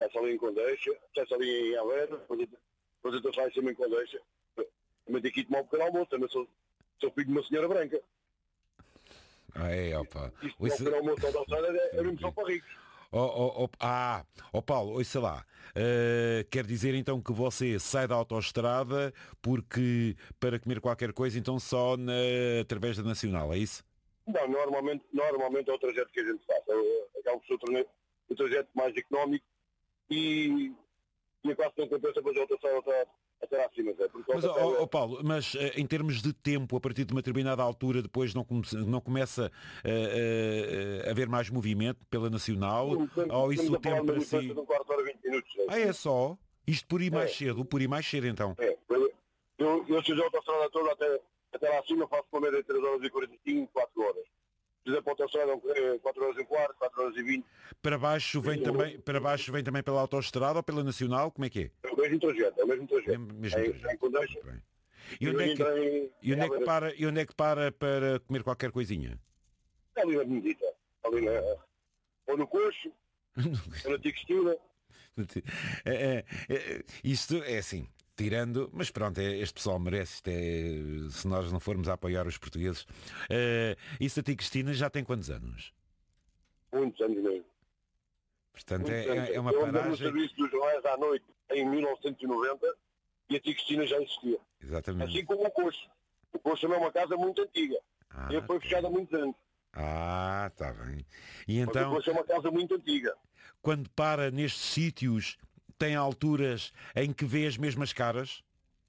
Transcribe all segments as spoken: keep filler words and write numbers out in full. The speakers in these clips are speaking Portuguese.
acesso ali em Condeixa, acesso ali em Aveiro, depois depois eu saio sempre em Condeixa. Também tenho que ir tomar um pequeno almoço, também sou, sou filho de uma senhora branca. Ah, é, opa. Isto tomar um pequeno almoço ao almoçar é, é mesmo só para ricos. Oh, oh, oh, ah, oh Paulo, ouça lá, uh, quer dizer então que você sai da autoestrada porque para comer qualquer coisa então só na, através da Nacional, é isso? Não, normalmente, normalmente é o trajeto que a gente faz, acaba por ser o trajeto, o trajeto mais económico e, e a quase não compensa fazer outra só até, até lá acima. Mas, oh, oh, oh, Paulo, mas uh, em termos de tempo, a partir de uma determinada altura, depois não, come, não começa uh, uh, a haver mais movimento pela Nacional? Sim, temos, ou isso o tempo para si? De um quarto de hora, vinte minutos, ah, é só? Isto por ir mais é. cedo? Por ir mais cedo, então? É, eu, eu se fizer a autostrada toda até, até lá acima, faço uma média de três horas e quarenta e cinco, quatro horas. Se fizer para a autostrada, é quatro horas e um quarto, quatro horas e vinte. Para baixo vem, também, para baixo vem também pela autostrada ou pela Nacional? Como é que é? É o mesmo trajeto, é o mesmo trajeto. Mesmo, mesmo é, trajeto. É em Condeixa. E onde é que, em, e onde é que para, e onde é que para para comer qualquer coisinha? Ali na Benedita, ali na, ou no Coxo, ou na Ticostina. É, é, é, isto é assim, tirando, mas pronto, é, este pessoal merece, isto é, se nós não formos a apoiar os portugueses. É, isso a Ticostina já tem quantos anos? Muitos anos mesmo. Portanto, Muitos é, anos. é uma eu paragem... no serviço dos jornais à noite em mil novecentos e noventa e a Ticostina já existia. Exatamente. Assim como o Coxo. O Coxo também é uma casa muito antiga. Ah, e foi fechada há muitos anos. Ah, está bem. E Mas então, o Coxo é uma casa muito antiga. Quando para nestes sítios, tem alturas em que vê as mesmas caras?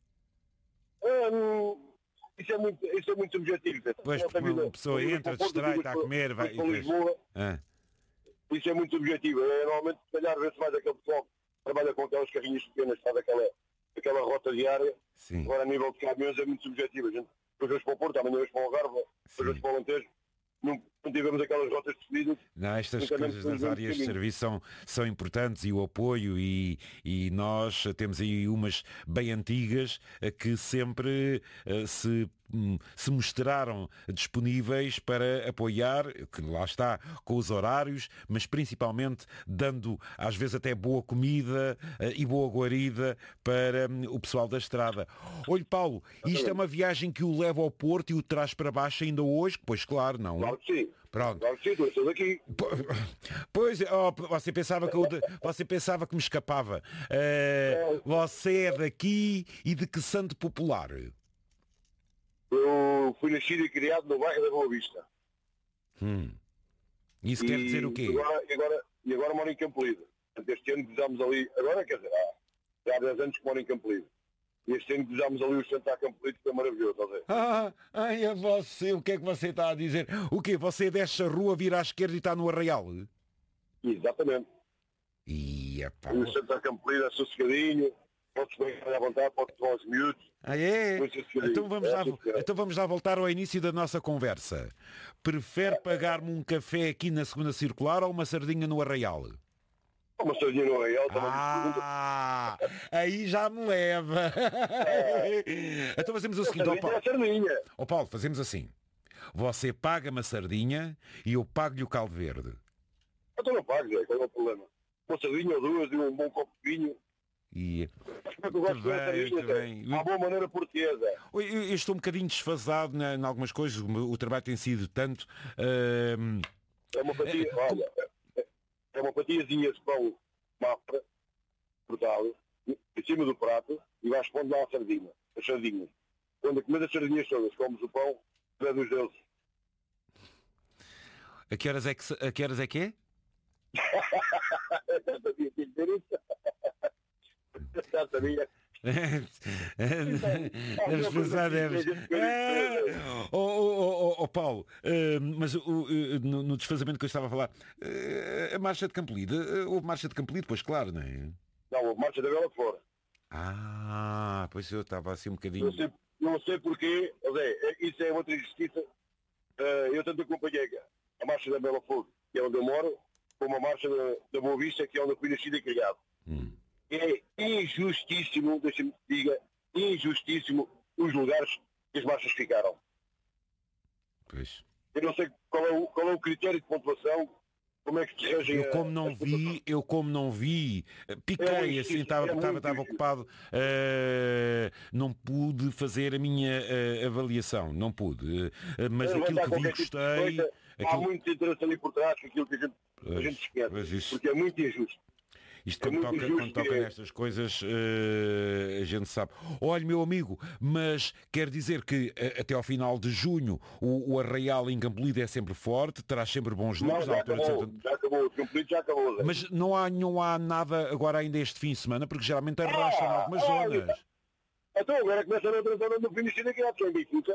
Hum, isso, é muito, isso é muito subjetivo. Pois, porque uma pessoa entra, distrai, está a comer, vai... Para Lisboa, ah. isso é muito subjetivo. É, normalmente, se calhar, vê-se mais aquele pessoal que trabalha com aquelas carrinhas pequenas, faz aquela, aquela rota diária. Sim. Agora, a nível de caminhões, é muito subjetivo. A gente, depois vamos para o Porto, amanhã vamos para o Algarve, depois vamos para o Alentejo. Não, não tivemos aquelas rotas definidas. Não, estas coisas das áreas de serviço são, são importantes e o apoio e, e nós temos aí umas bem antigas que sempre uh, se, um, se mostraram disponíveis para apoiar, que lá está, com os horários, mas principalmente dando às vezes até boa comida uh, e boa guarida para um, o pessoal da estrada. Olhe, Paulo, isto é uma viagem que o leva ao Porto e o traz para baixo ainda hoje? Pois claro, não. Claro que sim. Pronto. Claro que sim, estou daqui. Pois, oh, você, pensava que eu, você pensava que me escapava. Uh, você é daqui e de que santo popular? Eu fui nascido e criado no bairro da Boa Vista. Hum. Isso e quer dizer o quê? Agora, e, agora, e agora moro em Campo Lido. Este ano fizemos ali, agora quer dizer, há, há dez anos que moro em Campo Lido. E este ano fizemos ali o centro a Campo Lido, que é maravilhoso, está a ver? Ah, ai, a você, o que é que você está a dizer? O quê? Você desce a rua, vira à esquerda e está no Arraial? Exatamente. E, epá. O centro a Campo Lido é sossegadinho, podes bem à vontade, podes tomar os miúdos. Ah, é? Então vamos, é lá, então vamos lá voltar ao início da nossa conversa. Prefere pagar-me um café aqui na segunda circular ou uma sardinha no Arraial? Uma sardinha no Arraial também. Ah, aí já me leva. É. Então fazemos o seguinte, ó Paulo. Ó Paulo, fazemos assim. Você paga-me a sardinha e eu pago-lhe o caldo verde. Então não pago, qual é o problema? Uma sardinha ou duas e um bom copo de vinho. E... Eu gosto de bem. À boa maneira portuguesa. Eu, eu estou um bocadinho desfasado na, em algumas coisas. O, o trabalho tem sido tanto... Uh... É uma fatia, é, olha, é, é uma fatiazinha de pão mafra, cortado, em cima do prato, e vais pondo lá a sardinha, as sardinhas. Quando comes as sardinhas todas, comes o pão, é dos deuses. A que horas é que, a que, horas é, que é? Eu sabia que dizer isso. Já sabia. Deves pensar, deves. Oh, oh, oh, oh, Paulo, uh, mas uh, uh, no, no desfazamento que eu estava a falar, uh, a marcha de Campo Lido, uh, houve marcha de Campo Lido, pois claro, não é? Não, houve marcha da Bela Fora. Ah, pois eu estava assim um bocadinho... Não sei, não sei porquê, Zé, isso é outra injustiça. Uh, eu tanto acompanhei a marcha da Bela Fora, que é onde eu moro, como a marcha da, da Boa Vista, que é onde eu fui nascido e criado. Hum. É injustíssimo, deixa-me que diga, injustíssimo os lugares que as marchas ficaram. Pois. Eu não sei qual é o, qual é o critério de pontuação Como é que te regem Eu como não vi, eu como não vi, piquei É assim, muito estava difícil, é estava muito estava difícil. ocupado, eh, não pude fazer a minha eh, avaliação, não pude. Eh, mas É aquilo levantar que vi qualquer tipo de gostei, coisa, há aquilo, muito interesse ali por trás, aquilo que a gente, a gente pois, esquece. pois isso, Porque é muito injusto. isto É quando muito toca, quando injusto. toca É... nestas coisas, eh, a gente sabe. Olha, meu amigo, mas quer dizer que eh, até ao final de junho o, o Arraial em Campolide é sempre forte, traz sempre bons Não, números na já altura de acabou. Santo... Já acabou. O conflito já acabou, Zé. Mas não há, não há nada agora ainda este fim de semana, porque geralmente arrasta em Ah, algumas olha. zonas. Então agora começa a outra zona no fim de semana que é em Benfica.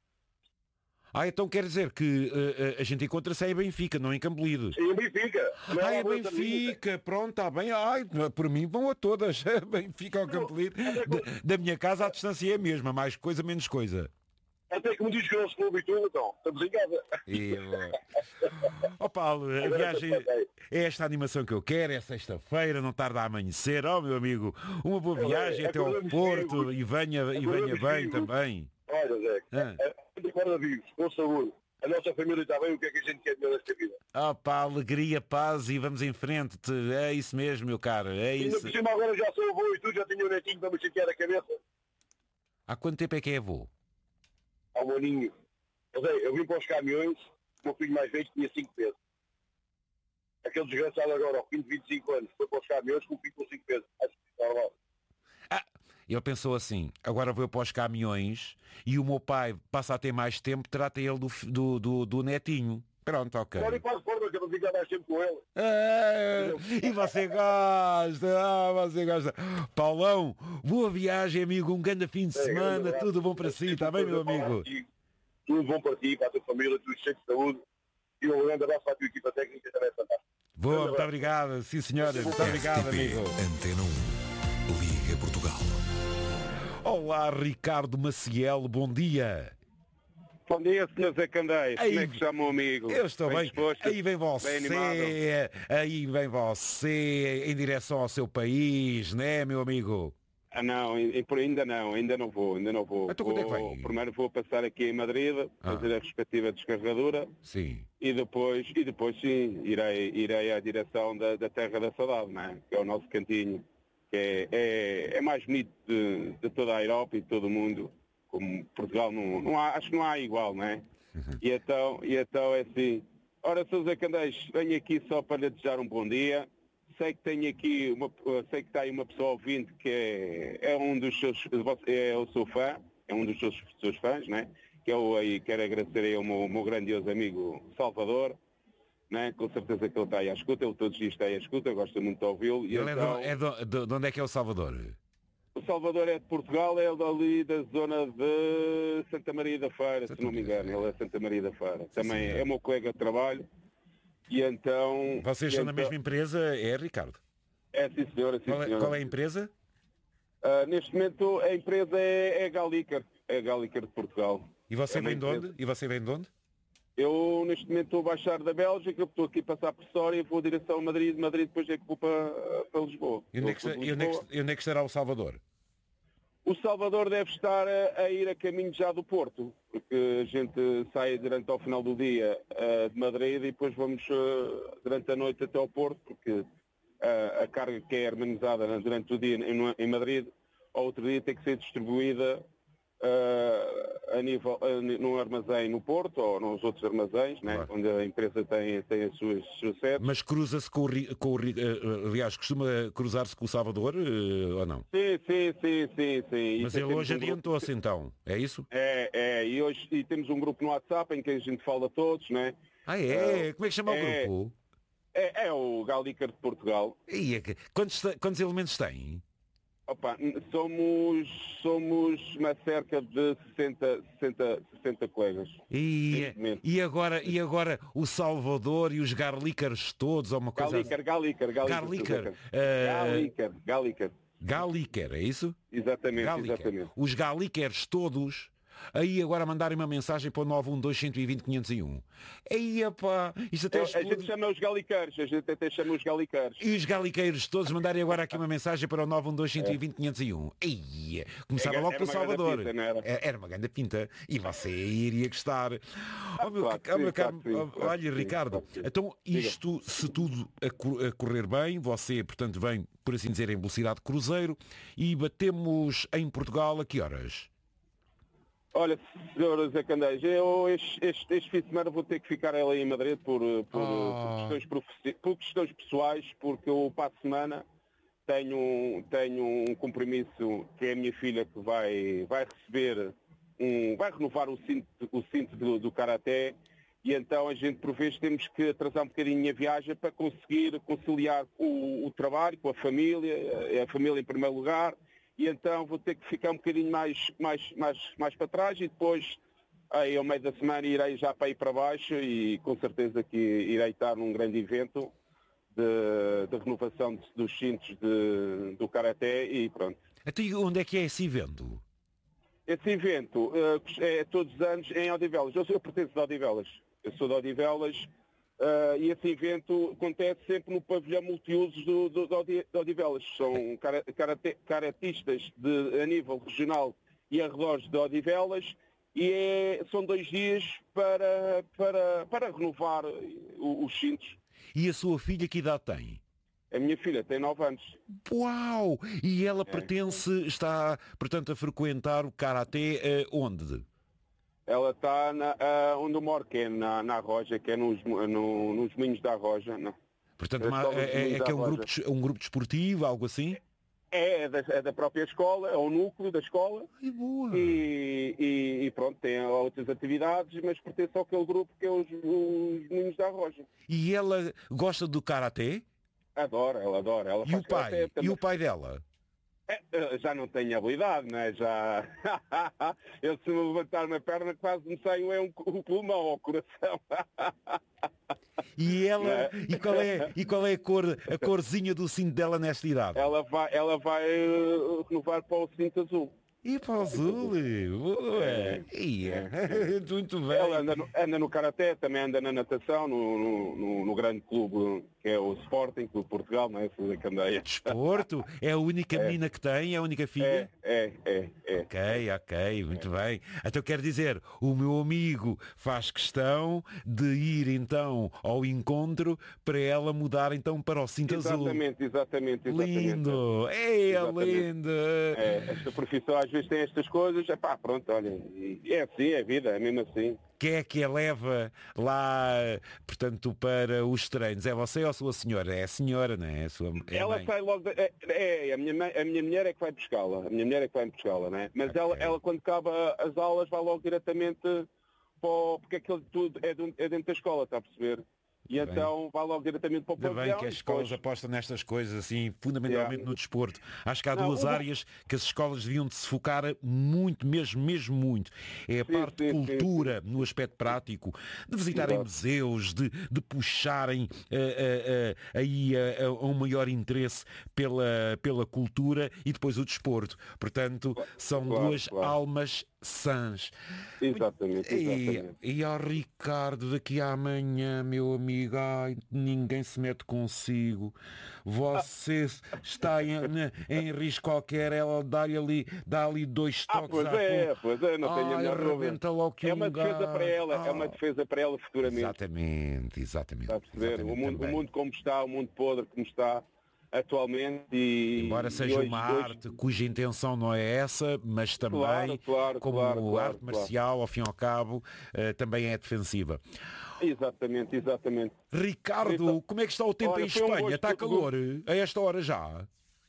Ah, então quer dizer que eh, eh, a gente encontra-se aí em Benfica, não em Campolide. Em Benfica. Não Ai, é é lá outra linha. Benfica, pronto, está bem. Ai, por mim vão a todas. Benfica ao Campolide. Da, da minha casa a distância é a mesma, mais coisa, menos coisa. Até que me diz que não se clube e tudo, então. Estamos em casa. E, ó oh, Paulo, a Agora viagem está bem. é esta animação que eu quero, é sexta-feira, não tarda a amanhecer. Ó, meu amigo, uma boa Olha, viagem até ao acordamos Porto vivos. e venha, e venha Acordamos bem vivos. também. Olha, Zé, Ah. a gente acorda vivos, com saúde. A nossa família está bem, o que é que a gente quer melhor nesta vida? Ah pá, alegria, paz e vamos em frente. É isso mesmo, meu caro, é E ainda isso. por cima agora já sou avô e tu já tinha o netinho para me chatear a cabeça. Há quanto tempo é que é avô? Ao maninho. Zé, eu vim para os caminhões, o meu filho mais velho tinha cinco pesos. Aquele desgraçado agora, ao fim de vinte e cinco anos, foi para os caminhões com o filho com cinco pesos. Acho que é normal. Ah, ele pensou assim, agora vou para os caminhões e o meu pai passa a ter mais tempo, trata ele do, f- do, do, do netinho. Pronto, ok. Agora e para a forma que eu não ficar mais tempo com ele. É, e você gosta, ah, você gosta. Paulão, boa viagem, amigo, um grande fim de É, semana, grande abraço. tudo bom para si, está bem, meu amigo? Tudo bom para ti, para a tua família, tudo cheio de saúde. E um grande abraço para a tua equipa técnica também é fantástica. Boa, muito obrigado, sim senhora, muito obrigado, R T P, amigo. Antena um, Liga Portugal. Olá, Ricardo Maciel, bom dia. Bom dia, senhor Zé Candeias. Aí- Como é que está, meu amigo? Eu estou bem. disposto? Aí vem Bem animado? você, aí vem você em direção ao seu país, né, meu amigo? Ah, não, e- e por ainda não, ainda não vou, ainda não vou. Então quando é que Vou- vai? Primeiro vou passar aqui em Madrid, Ah. fazer a respectiva descarregadura Sim. e depois, e depois sim, irei, irei à direção da, da Terra da Saudade, não é? Que é o nosso cantinho, que é, é, é mais bonito de, de toda a Europa e de todo o mundo. Como Portugal, não, não há, acho que não há igual, não é? E então, e então é assim. Ora, senhor Zé Candeias, venho aqui só para lhe desejar um bom dia. Sei que tenho aqui, uma, sei que está aí uma pessoa ouvinte que é, é um dos seus, é o seu fã, é um dos seus, seus fãs, né? Que eu aí quero agradecer aí ao meu, meu grandioso amigo Salvador, né? Com certeza que ele está aí à escuta, ele todos os dias está aí à escuta, gosto muito de ouvi-lo. E Ele então, é, do, é do- do- de onde é que é o Salvador? o Salvador é de Portugal, é dali da zona de Santa Maria da Feira, Santa se não me Maria da engano, ele é Santa Maria da Feira. Também senhor. é meu colega de trabalho. E então... Vocês e são da então- mesma empresa, é, Ricardo? É, sim senhora, sim Qual é, senhora. qual é a empresa? Ah, neste momento a empresa é, é Galiker, é a Galiker de Portugal. E você É uma vem de empresa. onde? E você vem de onde? Eu neste momento estou a baixar da Bélgica, estou aqui a passar por Soria e vou em direção a Madrid, de Madrid depois é que vou para, para Lisboa. E onde, é que, Estou está- de e onde é que- Lisboa. e onde é que estará o Salvador? O Salvador deve estar a, a ir a caminho já do Porto, porque a gente sai durante ao final do dia ah, de Madrid e depois vamos ah, durante a noite até ao Porto, porque ah, a carga que é harmonizada durante o dia em, em Madrid, ao outro dia tem que ser distribuída ah, a nível, a, num armazém no Porto ou nos outros armazéns, né, Claro. onde a empresa tem, tem as suas, as suas sedes. Mas cruza-se com o, Ri- com o Ri- eh, aliás, costuma cruzar-se com o Salvador eh, ou não? Sim, sim, sim, sim, sim. E Mas tem- ele temos hoje um grupo- adiantou-se então, é isso? É, é, e hoje e temos um grupo no WhatsApp em que a gente fala todos, né? Ah é? Como é que chama é. o grupo? É, é o Galiker de Portugal. E é que- quantos, te- quantos elementos tem? Opa, n- somos, somos uma cerca de sessenta, sessenta, sessenta colegas. E, Neste momento. e, agora, e agora o Salvador e os Garlicers todos, ou uma coisa assim? Galiker, Galiker, Galiker. Garliker, eh, Galiker, Galiker. Galiker, é isso? Exatamente, Galiker. exatamente. Os Galikers todos aí agora mandarem uma mensagem para o nove um dois, um dois zero, quinhentos e um. Aí, epá, isto até Eu, a explode. gente chama os galiqueiros, a gente até chama os galiqueiros. E os galiqueiros todos mandarem agora aqui uma mensagem para o nove um dois, um dois zero, quinhentos e um. Aí, começava Era- logo era pelo uma grande Salvador. pinta, não era? É- Era uma grande pinta. E você iria gostar. Oh, meu, claro que oh, meu sim, caro- claro que sim, oh, claro olha, que sim, Ricardo, claro que sim. então isto, se tudo a, cor- a correr bem, você, portanto, vem, por assim dizer, em velocidade de cruzeiro e batemos em Portugal a que horas? Olha, senhor Zé Candeias, eu este, este, este fim de semana vou ter que ficar ali em Madrid por, por, por, Ah. questões, profissi- por questões pessoais, porque eu para a semana tenho, um- tenho um compromisso que é a minha filha que vai, vai receber, um, vai renovar o cinto, o cinto do, do Karaté, e então a gente por vezes temos que atrasar um bocadinho a viagem para conseguir conciliar o, o trabalho com a família, a família em primeiro lugar, e então vou ter que ficar um bocadinho mais, mais, mais, mais para trás e depois aí ao meio da semana irei já para ir para baixo e com certeza que irei estar num grande evento de, de renovação de- dos cintos de- do Karaté e pronto. Até onde é que é esse evento? Esse evento eh, é todos os anos em Odivelas. Eu, sou- eu pertenço de Odivelas. Eu sou de Odivelas eh, e esse evento acontece sempre no pavilhão multiusos do, do, do Odi- de Odivelas. São cara- karate- karatistas de, a nível regional e arredores de Odivelas e é- são dois dias para, para, para renovar o- os cintos. E a sua filha que idade tem? A minha filha tem nove anos. Uau! E ela É. pertence, está, portanto, a frequentar o Karaté eh, onde? Ela está na, ah, onde eu moro, que é na, na Arroja, que é nos, no- nos Moinhos da Arroja. Não. Portanto, É uma- só dos é, é Moinhos que é da um grupo, Roja. des- um grupo desportivo, algo assim? É, é da, é da própria escola, é o núcleo da escola. Ai, boa! E, e- e pronto, tem outras atividades, mas pertence àquele grupo que é os, os Moinhos da Arroja. E ela gosta do Karaté? Adora, ela adora. Ela E faz o pai? karaté E também. o pai dela? É, eh, já não tenho habilidade, não é? Já... Eu se me levantar uma perna quase me saio é um, o pulmão ou o coração. E ela, Não é? e qual é, e qual é a cor, a corzinha do cinto dela nesta idade? Ela vai, ela vai eh, renovar para o cinto azul. E para o azul, boa! Ia. Muito bem. Ela anda no, anda no karaté, também anda na natação, no, no, no- no grande clube que é o Sporting, Clube de Portugal, não é? Essa candeia. Desporto? É a única menina que tem? É a única É, filha? é, é, é. Ok, ok, muito bem. Então quer dizer, o meu amigo faz questão de ir então ao encontro para ela mudar então para o cinto azul. Exatamente, exatamente, exatamente. Lindo! É, Exatamente. lindo! É, esta profissão às vezes tem estas coisas, é pá, pronto, olha, e é assim, é vida, é mesmo assim. Quem é que a leva lá, portanto, para os treinos? É você ou a sua senhora? É a senhora, não é? A sua, é a Ela mãe. sai logo, da- é, é, a, minha, mãe- a minha mulher é que vai buscá-la, a minha mulher é que vai buscá-la, né? Mas ela, Ok. ela quando acaba as aulas vai logo diretamente para o, porque aquilo tudo é, de- é dentro da escola, está a perceber? E Bem. então vai logo diretamente para o Ainda bem pavilhão. que as e escolas depois- apostam nestas coisas, assim, fundamentalmente Yeah. no desporto. Acho que há Não, duas o bom- áreas que as escolas deviam de se focar muito, mesmo, mesmo muito. É a Sim, parte de sim, sim, cultura, no aspecto prático, de visitarem Exato. museus, de, de puxarem eh, eh, eh, aí a, a um maior interesse pela, pela cultura e depois o desporto. Portanto, são Claro, duas claro. almas sãs. Exatamente, E, exatamente. e ao Ricardo, daqui a amanhã, meu amigo, ai, ninguém se mete consigo. Você está em, em risco qualquer, ela dá-lhe ali, dá ali dois Ah, toques pois à é, tua- pois é, não tenho a Ai, menor dúvida. arrebenta logo que É um uma defesa gajo. para ela, é Ah. uma defesa para ela futuramente. Exatamente, exatamente. Está a perceber? O exatamente mundo, o também. mundo como está, o mundo podre como está atualmente e... Embora e seja hoje- uma hoje- arte cuja intenção não é essa, mas também, Claro, claro, como claro, claro, arte claro. marcial, ao fim e ao cabo, eh, também é defensiva. Exatamente, exatamente. Ricardo, Então, como é que está o tempo olha, em foi um Espanha? gosto Está do- calor a esta hora já?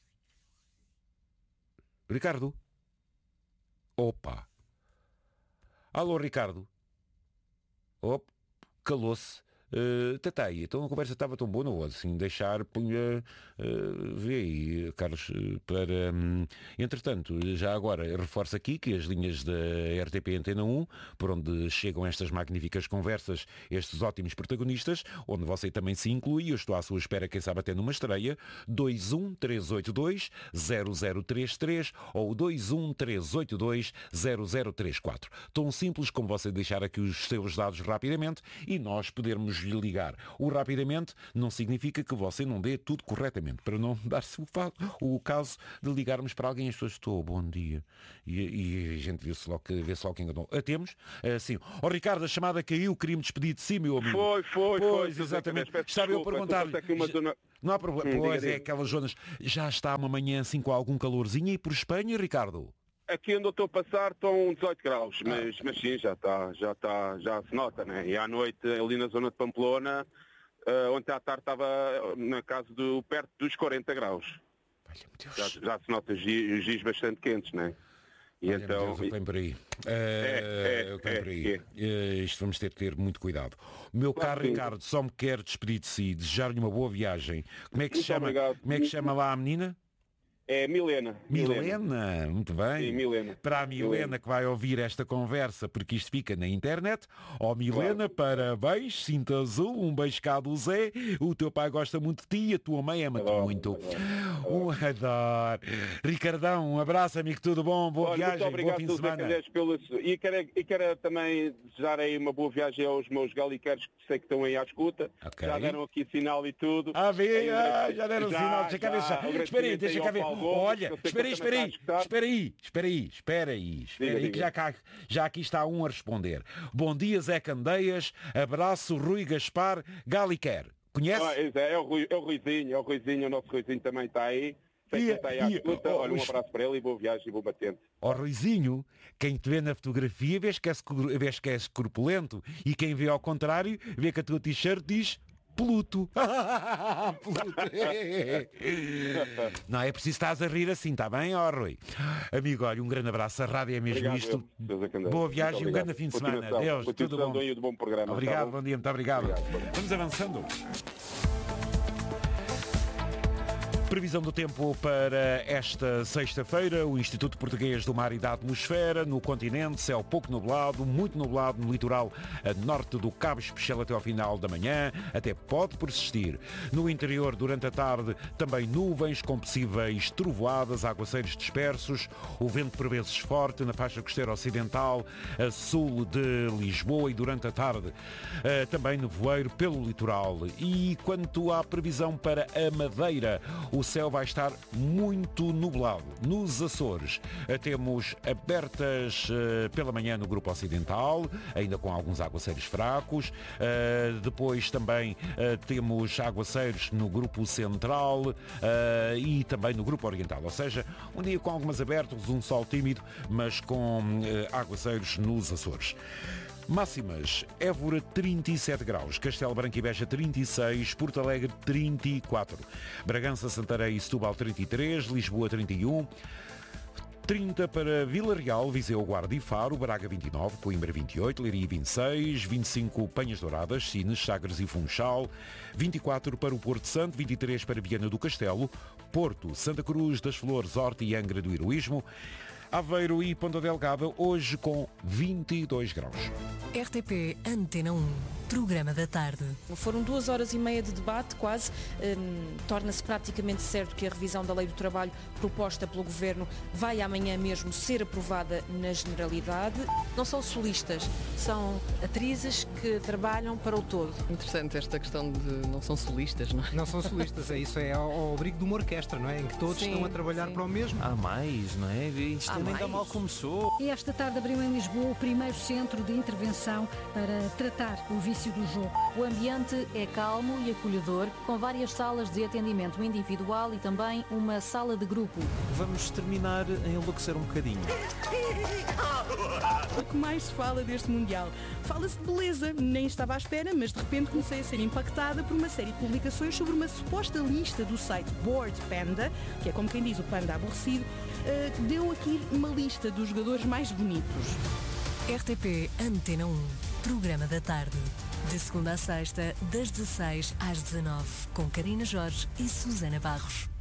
Ricardo? Opa! Alô, Ricardo? Op, calou-se. Uh, Tatei, então a conversa estava tão boa, não vou assim deixar, punha, uh, vê aí, Carlos, para... Um, entretanto, já agora, reforço aqui que as linhas da R T P Antena um, por onde chegam estas magníficas conversas, estes ótimos protagonistas, onde você também se inclui, eu estou à sua espera, quem sabe até numa estreia, dois um três oito dois zero zero três três ou dois um três oito dois zero zero três quatro. Tão simples como você deixar aqui os seus dados rapidamente e nós podermos lhe ligar. O rapidamente não significa que você não dê tudo corretamente, para não dar-se o, o caso de ligarmos para alguém e as pessoas estou, bom dia. E, e a gente vê-se logo, vê-se logo que enganou. A temos? Assim, ó oh, Ricardo, a chamada caiu, queria-me despedir de si, meu amigo. Foi, foi, pois, foi. Exatamente. Estava eu a perguntar. Zona... Não há problema. Hum, pois é, aquelas zonas. Já está uma manhã assim com algum calorzinho e por Espanha, Ricardo? Aqui onde eu estou a passar estão dezoito graus, mas, ah. mas sim, já está, já está, já se nota, né? E à noite, ali na zona de Pamplona, uh, ontem à tarde estava na casa do, perto dos quarenta graus. Já, já se nota os dias bastante quentes, né? E Olha, então... Deus, o que vem por aí. Uh, é, é, o que vem por aí. É, é. Uh, isto vamos ter que ter muito cuidado. O meu claro, caro sim. Ricardo, só me quero despedir de si, desejar-lhe uma boa viagem. Como é que se chama? Obrigado. Como é que se chama lá a menina? É Milena. Milena, Milena. Muito bem. Sim, Milena. Para a Milena, Milena que vai ouvir esta conversa, porque isto fica na internet. Ó oh, Milena, claro. Parabéns, cinta azul, um beijo cá do Zé. O teu pai gosta muito de ti e a tua mãe ama-te adoro, muito. Adoro. Um adoro. Ricardão, um abraço, amigo, tudo bom? Boa Olha, viagem, muito obrigado, bom fim de semana. Pelo... E, quero, e quero também desejar aí uma boa viagem aos meus galiqueiros que sei que estão aí à escuta. Okay. Já deram aqui sinal e tudo. Ah, vê, ah, já deram já, sinal. Deixa cá ver já. Espera aí, deixa cá ver. Olha, espera aí, espera aí, espera aí, espera aí, espera aí, espera aí, que já, cá, já aqui está um a responder. Bom dia, Zé Candeias, abraço, Rui Gaspar, Galiquer. Conhece? Ah, é, é, o Rui, é o Ruizinho, é o Ruizinho, o nosso Ruizinho também está aí. Sei que está aí à escuta. Oh, olha, um abraço para ele e boa viagem e bom batente. Ó oh, Ruizinho, quem te vê na fotografia vês que, é, vês que és corpulento e quem vê ao contrário vê que a tua t-shirt diz Pluto. Pluto. Não, é preciso estás a rir assim, está bem, ó oh, Rui? Amigo, olha, um grande abraço, a rádio é mesmo obrigado, isto. Eu, boa viagem e um grande fim de semana. Deus, tudo bom. De bom programa, obrigado, tá bom? Bom dia, muito obrigado. obrigado Vamos avançando. Previsão do tempo para esta sexta-feira, o Instituto Português do Mar e da Atmosfera, no continente, céu pouco nublado, muito nublado no litoral a norte do Cabo Especial até ao final da manhã, até pode persistir. No interior, durante a tarde, também nuvens com possíveis trovoadas, aguaceiros dispersos, o vento por vezes forte na faixa costeira ocidental, a sul de Lisboa e durante a tarde também nevoeiro pelo litoral. E quanto à previsão para a Madeira, o O céu vai estar muito nublado. Nos Açores temos abertas uh, pela manhã no grupo ocidental, ainda com alguns aguaceiros fracos. Uh, depois também uh, temos aguaceiros no grupo central uh, e também no grupo oriental. Ou seja, um dia com algumas abertas, um sol tímido, mas com uh, aguaceiros nos Açores. Máximas: Évora trinta e sete graus, Castelo Branco e Beja trinta e seis, Porto Alegre trinta e quatro, Bragança, Santarém e Setúbal trinta e três, Lisboa trinta e um, trinta para Vila Real, Viseu, Guarda e Faro, Braga vinte e nove, Coimbra vinte e oito, Leiria vinte e seis, vinte e cinco Penhas Douradas, Sines, Sagres e Funchal, vinte e quatro para o Porto Santo, vinte e três para Viana do Castelo, Porto, Santa Cruz das Flores, Horta e Angra do Heroísmo, Aveiro e Ponta Delgada, hoje com vinte e dois graus. R T P Antena um, programa da tarde. Foram duas horas e meia de debate, quase. Hum, torna-se praticamente certo que a revisão da Lei do Trabalho proposta pelo Governo vai amanhã mesmo ser aprovada na Generalidade. Não são solistas, são atrizes que trabalham para o todo. Interessante esta questão de não são solistas, não é? Não são solistas, é isso, é ao, ao abrigo de uma orquestra, não é? Em que todos sim, estão a trabalhar sim. para o mesmo. Há mais, não é? Isto ainda mal começou. E esta tarde abriu em Lisboa o primeiro centro de intervenção para tratar o vício do jogo. O ambiente é calmo e acolhedor, com várias salas de atendimento individual e também uma sala de grupo. Vamos terminar a enlouquecer um bocadinho. O que mais se fala deste Mundial? Fala-se de beleza. Nem estava à espera, mas de repente comecei a ser impactada por uma série de publicações sobre uma suposta lista do site Bored Panda, que é como quem diz o panda aborrecido, que deu aqui uma lista dos jogadores mais bonitos. R T P Antena um, programa da tarde. De segunda a sexta, das dezasseis às dezanove, com Karina Jorge e Susana Barros.